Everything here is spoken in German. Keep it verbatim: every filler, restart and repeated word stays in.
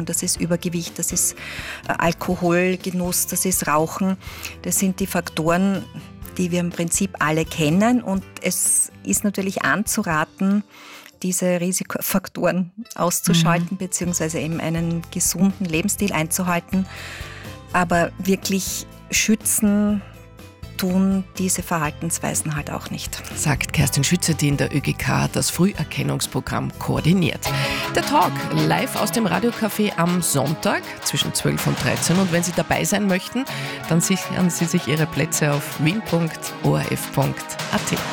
Ernährung, das ist Übergewicht, das ist Alkoholgenuss, das ist Rauchen. Das sind die Faktoren, die wir im Prinzip alle kennen. Und es ist natürlich anzuraten, diese Risikofaktoren auszuschalten, mhm. beziehungsweise eben einen gesunden Lebensstil einzuhalten. Aber wirklich schützen tun diese Verhaltensweisen halt auch nicht. Sagt Kerstin Schütze, die in der Ö G K das Früherkennungsprogramm koordiniert. Der Talk live aus dem Radiocafé am Sonntag zwischen zwölf und dreizehn. Und wenn Sie dabei sein möchten, dann sichern Sie sich Ihre Plätze auf wien punkt o r f punkt a t.